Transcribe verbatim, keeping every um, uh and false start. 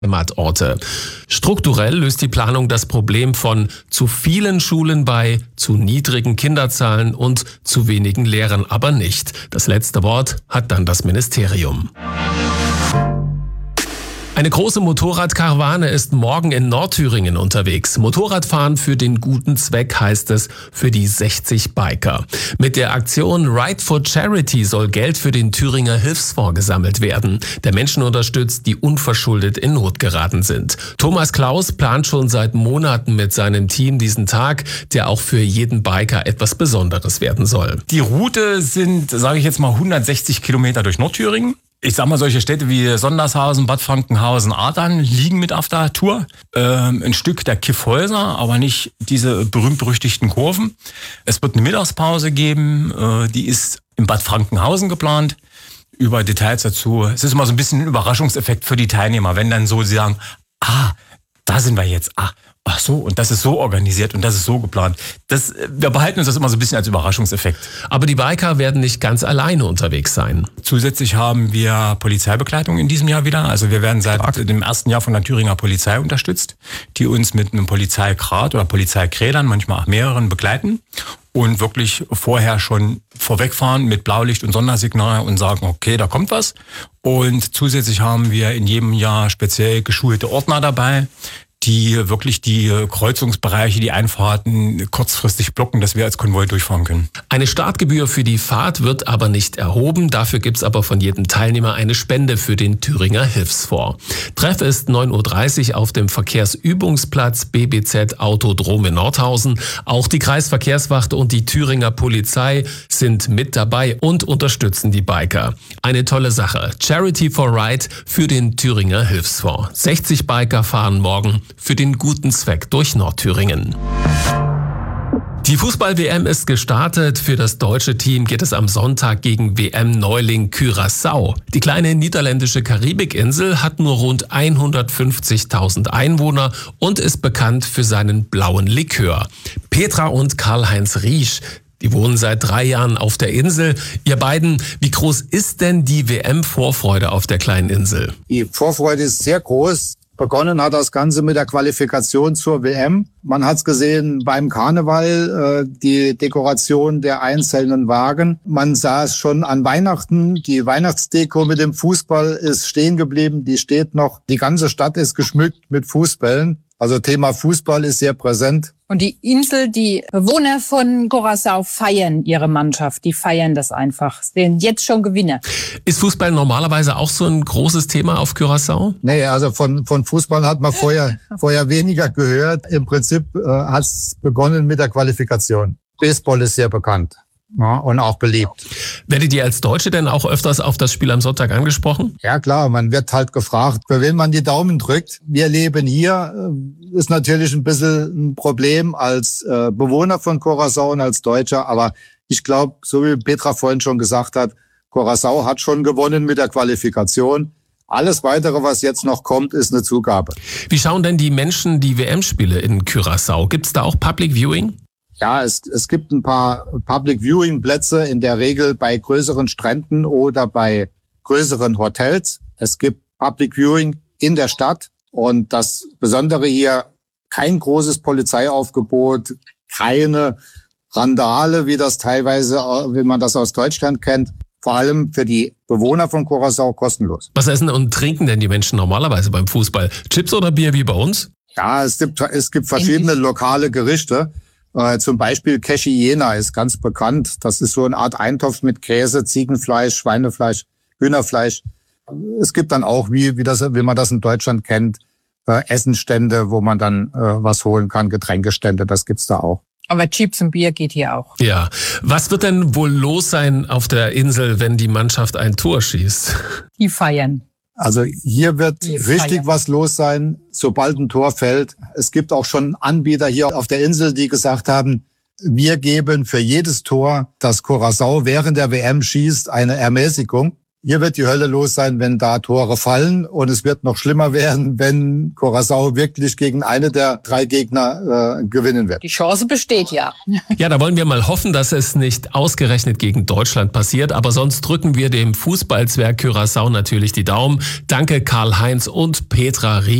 Heimatorte. Strukturell löst die Planung das Problem von zu vielen Schulen bei zu niedrigen Kinderzahlen und zu wenigen Lehrern aber nicht. Das letzte Wort hat dann das Ministerium. Eine große Motorradkarawane ist morgen in Nordthüringen unterwegs. Motorradfahren für den guten Zweck heißt es für die sechzig Biker. Mit der Aktion Ride for Charity soll Geld für den Thüringer Hilfsfonds gesammelt werden, der Menschen unterstützt, die unverschuldet in Not geraten sind. Thomas Klaus plant schon seit Monaten mit seinem Team diesen Tag, der auch für jeden Biker etwas Besonderes werden soll. Die Route sind, sage ich jetzt mal, hundertsechzig Kilometer durch Nordthüringen. Ich sag mal, solche Städte wie Sondershausen, Bad Frankenhausen, Adern liegen mit auf der Tour. Ähm, ein Stück der Kiffhäuser, aber nicht diese berühmt-berüchtigten Kurven. Es wird eine Mittagspause geben, äh, die ist in Bad Frankenhausen geplant. Über Details dazu. Es ist immer so ein bisschen ein Überraschungseffekt für die Teilnehmer, wenn dann so sie sagen, ah, da sind wir jetzt, ah, ach so, und das ist so organisiert und das ist so geplant. Das, wir behalten uns das immer so ein bisschen als Überraschungseffekt. Aber die Biker werden nicht ganz alleine unterwegs sein. Zusätzlich haben wir Polizeibegleitung in diesem Jahr wieder. Also wir werden seit dem ersten Jahr von der Thüringer Polizei unterstützt, die uns mit einem Polizeikrat oder Polizeikrädern, manchmal auch mehreren, begleiten und wirklich vorher schon vorwegfahren mit Blaulicht und Sondersignal und sagen, okay, da kommt was. Und zusätzlich haben wir in jedem Jahr speziell geschulte Ordner dabei, die wirklich die Kreuzungsbereiche, die Einfahrten kurzfristig blocken, dass wir als Konvoi durchfahren können. Eine Startgebühr für die Fahrt wird aber nicht erhoben. Dafür gibt's aber von jedem Teilnehmer eine Spende für den Thüringer Hilfsfonds. Treff ist neun Uhr dreißig auf dem Verkehrsübungsplatz B B Z Autodrom in Nordhausen. Auch die Kreisverkehrswacht und die Thüringer Polizei sind mit dabei und unterstützen die Biker. Eine tolle Sache. Charity for Ride für den Thüringer Hilfsfonds. sechzig Biker fahren morgen für den guten Zweck durch Nordthüringen. Die Fußball-W M ist gestartet. Für das deutsche Team geht es am Sonntag gegen W M-Neuling Curaçao. Die kleine niederländische Karibikinsel hat nur rund hundertfünfzigtausend Einwohner und ist bekannt für seinen blauen Likör. Petra und Karl-Heinz Riesch, die wohnen seit drei Jahren auf der Insel. Ihr beiden, wie groß ist denn die W M-Vorfreude auf der kleinen Insel? Die Vorfreude ist sehr groß. Begonnen hat das Ganze mit der Qualifikation zur W M. Man hat es gesehen beim Karneval, äh, die Dekoration der einzelnen Wagen. Man sah es schon an Weihnachten. Die Weihnachtsdeko mit dem Fußball ist stehen geblieben. Die steht noch. Die ganze Stadt ist geschmückt mit Fußbällen. Also Thema Fußball ist sehr präsent. Und die Insel, die Bewohner von Curaçao feiern ihre Mannschaft. Die feiern das einfach. Sehen jetzt schon Gewinner. Ist Fußball normalerweise auch so ein großes Thema auf Curaçao? Nee, also von, von Fußball hat man vorher, vorher weniger gehört. Im Prinzip äh, hat es begonnen mit der Qualifikation. Baseball ist sehr bekannt. Ja, und auch beliebt. Werdet ihr als Deutsche denn auch öfters auf das Spiel am Sonntag angesprochen? Ja klar, man wird halt gefragt, für wen man die Daumen drückt. Wir leben hier, ist natürlich ein bisschen ein Problem als äh, Bewohner von Curaçao und als Deutscher. Aber ich glaube, so wie Petra vorhin schon gesagt hat, Curaçao hat schon gewonnen mit der Qualifikation. Alles Weitere, was jetzt noch kommt, ist eine Zugabe. Wie schauen denn die Menschen die W M-Spiele in Curaçao? Gibt es da auch Public Viewing? Ja, es, es gibt ein paar Public Viewing Plätze, in der Regel bei größeren Stränden oder bei größeren Hotels. Es gibt Public Viewing in der Stadt und das Besondere hier, kein großes Polizeiaufgebot, keine Randale, wie das teilweise, wie man das aus Deutschland kennt. Vor allem für die Bewohner von Curaçao kostenlos. Was essen und trinken denn die Menschen normalerweise beim Fußball? Chips oder Bier wie bei uns? Ja, es gibt, es gibt verschiedene lokale Gerichte. Äh, zum Beispiel Keschiena ist ganz bekannt. Das ist so eine Art Eintopf mit Käse, Ziegenfleisch, Schweinefleisch, Hühnerfleisch. Es gibt dann auch, wie, wie, das, wie man das in Deutschland kennt, äh, Essenstände, wo man dann äh, was holen kann, Getränkestände, das gibt's da auch. Aber Chips und Bier geht hier auch. Ja. Was wird denn wohl los sein auf der Insel, wenn die Mannschaft ein Tor schießt? Die feiern. Also hier wird richtig was los sein, sobald ein Tor fällt. Es gibt auch schon Anbieter hier auf der Insel, die gesagt haben, wir geben für jedes Tor, das Curaçao während der W M schießt, eine Ermäßigung. hier wird die Hölle los sein, wenn da Tore fallen. Und es wird noch schlimmer werden, wenn Curaçao wirklich gegen eine der drei Gegner äh, gewinnen wird. Die Chance besteht ja. Ja, da wollen wir mal hoffen, dass es nicht ausgerechnet gegen Deutschland passiert. Aber sonst drücken wir dem Fußballzwerg Curaçao natürlich die Daumen. Danke Karl-Heinz und Petra Rieck.